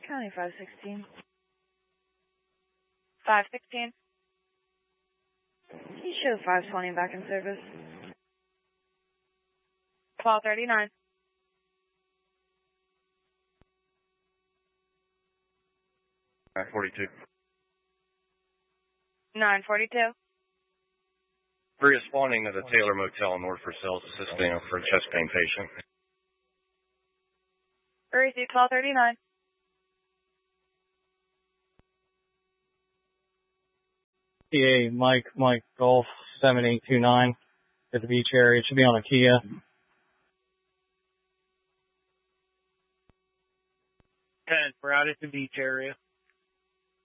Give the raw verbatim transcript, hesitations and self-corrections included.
County five sixteen. five sixteen. Can you show five twenty back in service? twelve thirty-nine. nine forty-two. nine forty-two. We're responding to the Taylor Motel in North Versailles, assisting for a chest pain patient. Receive twelve thirty-nine. P A Mike, Mike Golf seven eight two nine at the beach area. It should be on a Kia. ten, we're out at the beach area.